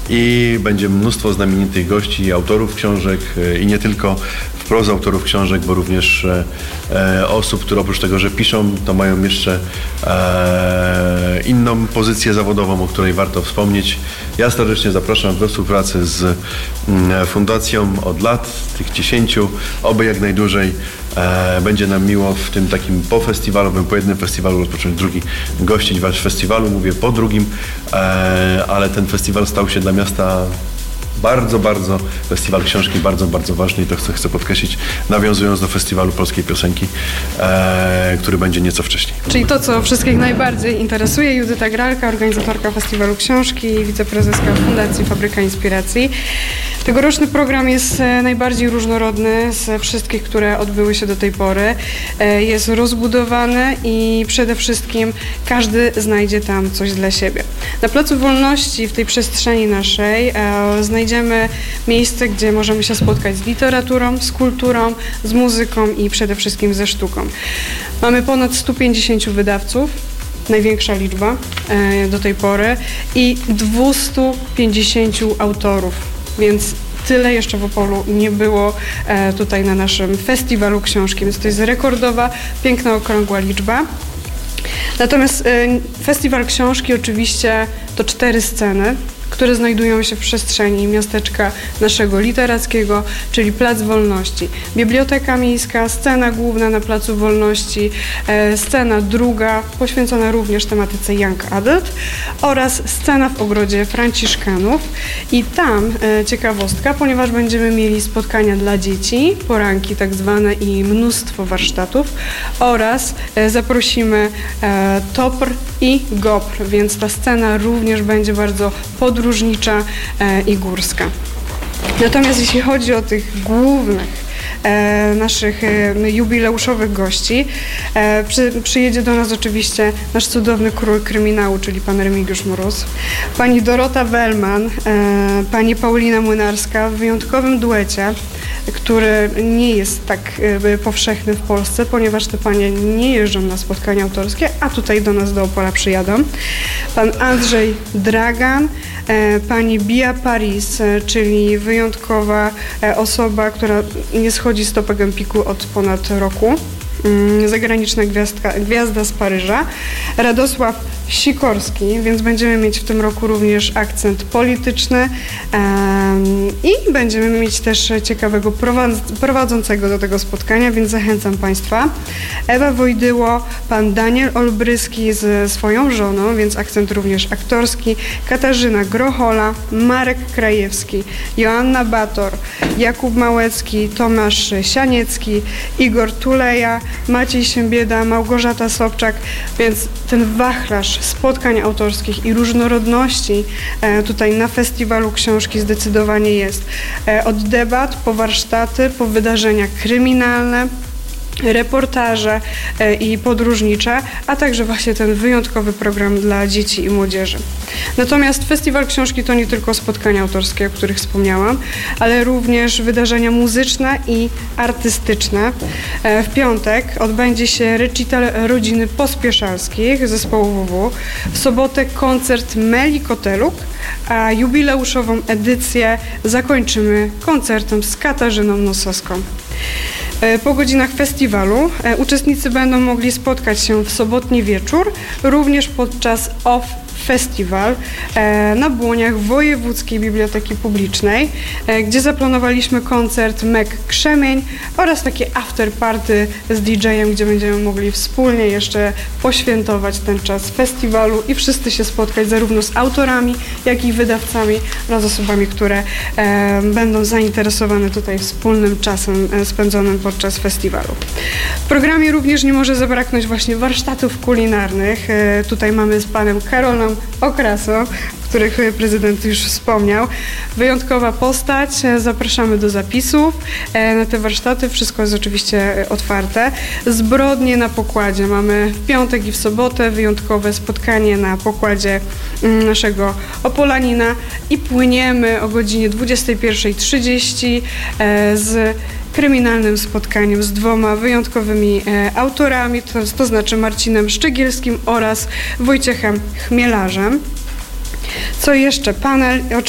i będzie mnóstwo znamienitych gości, autorów książek i nie tylko wprost autorów książek, bo również osób, które oprócz tego, że piszą, to mają jeszcze inną pozycję zawodową, o której warto wspomnieć. Ja serdecznie zapraszam do współpracy z Fundacją od lat, tych 10, oby jak najdłużej. Będzie nam miło w tym takim pofestiwalowym, po jednym festiwalu rozpocząć drugi, gościć Was w festiwalu, mówię po drugim, ale ten festiwal stał się dla miasta bardzo, festiwal książki bardzo ważny i to chcę podkreślić, nawiązując do festiwalu polskiej piosenki, który będzie nieco wcześniej. Czyli to, co wszystkich najbardziej interesuje, Judyta Gralka, organizatorka festiwalu książki i wiceprezeska Fundacji Fabryka Inspiracji. Tegoroczny program jest najbardziej różnorodny z wszystkich, które odbyły się do tej pory. Jest rozbudowany i przede wszystkim każdy znajdzie tam coś dla siebie. Na Placu Wolności, w tej przestrzeni naszej, znajdziemy miejsce, gdzie możemy się spotkać z literaturą, z kulturą, z muzyką i przede wszystkim ze sztuką. Mamy ponad 150 wydawców, największa liczba do tej pory, i 250 autorów, więc tyle jeszcze w Opolu nie było tutaj na naszym festiwalu książki, więc to jest rekordowa, piękna, okrągła liczba. Natomiast festiwal książki oczywiście to 4 sceny, które znajdują się w przestrzeni miasteczka naszego literackiego, czyli Plac Wolności. Biblioteka Miejska, scena główna na Placu Wolności, scena druga poświęcona również tematyce Young Adult oraz scena w Ogrodzie Franciszkanów. I tam ciekawostka, ponieważ będziemy mieli spotkania dla dzieci, poranki tak zwane i mnóstwo warsztatów oraz zaprosimy TOPR i GOPR, więc ta scena również będzie bardzo podróżnicza i górska. Natomiast jeśli chodzi o tych głównych naszych jubileuszowych gości, przyjedzie do nas oczywiście nasz cudowny król kryminału, czyli pan Remigiusz Mróz, pani Dorota Wellman, pani Paulina Młynarska w wyjątkowym duecie, który nie jest tak powszechny w Polsce, ponieważ te panie nie jeżdżą na spotkania autorskie, a tutaj do nas do Opola przyjadą. Pan Andrzej Dragan, pani Bia Paris, czyli wyjątkowa osoba, która nie schodzi z topek Empiku od ponad roku. Zagraniczna gwiazda z Paryża, Radosław Sikorski, więc będziemy mieć w tym roku również akcent polityczny i będziemy mieć też ciekawego prowadzącego do tego spotkania, więc zachęcam Państwa. Ewa Wojdyło, pan Daniel Olbryski z swoją żoną, więc akcent również aktorski, Katarzyna Grochola, Marek Krajewski, Joanna Bator, Jakub Małecki, Tomasz Sianiecki, Igor Tuleja, Maciej Siembieda, Małgorzata Sobczak, więc ten wachlarz spotkań autorskich i różnorodności tutaj na festiwalu książki zdecydowanie jest. Od debat po warsztaty, po wydarzenia kryminalne, reportaże i podróżnicze, a także właśnie ten wyjątkowy program dla dzieci i młodzieży. Natomiast Festiwal Książki to nie tylko spotkania autorskie, o których wspomniałam, ale również wydarzenia muzyczne i artystyczne. W piątek odbędzie się recital rodziny Pospieszalskich zespołu WW. W sobotę koncert Meli Koteluk, a jubileuszową edycję zakończymy koncertem z Katarzyną Nosowską. Po godzinach festiwalu uczestnicy będą mogli spotkać się w sobotni wieczór, również podczas OFF Festiwal na błoniach Wojewódzkiej Biblioteki Publicznej, gdzie zaplanowaliśmy koncert Mek Krzemień oraz takie after party z DJ-em, gdzie będziemy mogli wspólnie jeszcze poświętować ten czas festiwalu i wszyscy się spotkać zarówno z autorami, jak i wydawcami oraz osobami, które będą zainteresowane tutaj wspólnym czasem spędzonym podczas festiwalu. W programie również nie może zabraknąć właśnie warsztatów kulinarnych. Tutaj mamy z panem Karolem Okrasą, o których prezydent już wspomniał. Wyjątkowa postać, zapraszamy do zapisów na te warsztaty, wszystko jest oczywiście otwarte. Zbrodnie na pokładzie, mamy w piątek i w sobotę wyjątkowe spotkanie na pokładzie naszego Opolanina i płyniemy o godzinie 21:30 z kryminalnym spotkaniem z 2 wyjątkowymi autorami, to znaczy Marcinem Szczegielskim oraz Wojciechem Chmielarzem. Co jeszcze? Panel